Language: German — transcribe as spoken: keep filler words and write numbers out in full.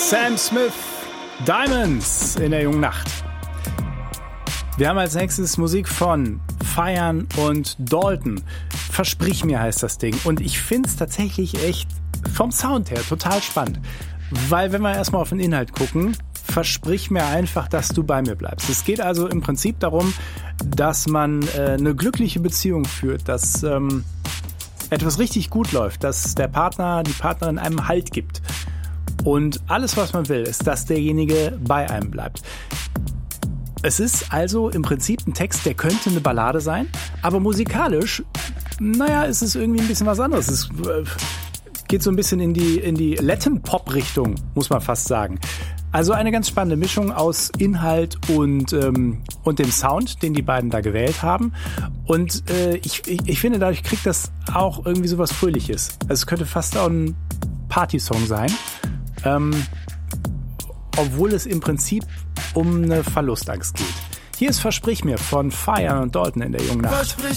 Sam Smith, Diamonds in der jungen Nacht. Wir haben als nächstes Musik von Feiern und Dalton. Versprich mir heißt das Ding. Und ich finde es tatsächlich echt vom Sound her total spannend. Weil wenn wir erstmal auf den Inhalt gucken, versprich mir einfach, dass du bei mir bleibst. Es geht also im Prinzip darum, dass man äh, eine glückliche Beziehung führt, dass ähm, etwas richtig gut läuft, dass der Partner, die Partnerin einem Halt gibt. Und alles, was man will, ist, dass derjenige bei einem bleibt. Es ist also im Prinzip ein Text, der könnte eine Ballade sein, aber musikalisch, naja, ist es irgendwie ein bisschen was anderes. Es äh, geht so ein bisschen in die, in die Latin-Pop-Richtung, muss man fast sagen. Also eine ganz spannende Mischung aus Inhalt und, ähm, und dem Sound, den die beiden da gewählt haben. Und äh, ich, ich, ich finde, dadurch kriegt das auch irgendwie sowas Fröhliches. Also es könnte fast auch ein Partysong sein. Ähm, obwohl es im Prinzip um eine Verlustangst geht. Hier ist Versprich mir von Feiern und Dalton in der jungen Nacht.